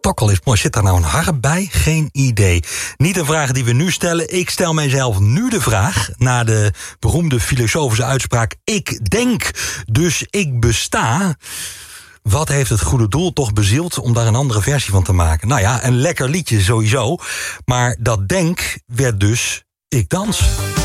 tokkel is mooi. Zit daar nou een harp bij? Geen idee. Niet een vraag die we nu stellen. Ik stel mijzelf nu de vraag, na de beroemde filosofische uitspraak: ik denk, dus ik besta. Wat heeft het goede doel toch bezield om daar een andere versie van te maken? Nou ja, een lekker liedje sowieso. Maar dat denk werd dus ik dans.